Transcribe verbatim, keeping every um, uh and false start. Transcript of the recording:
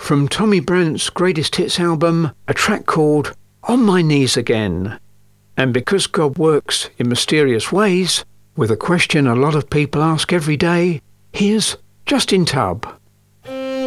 from Tommy Brandt's Greatest Hits album, a track called On My Knees Again. And because God works in mysterious ways, with a question a lot of people ask every day, here's Justin Tubb.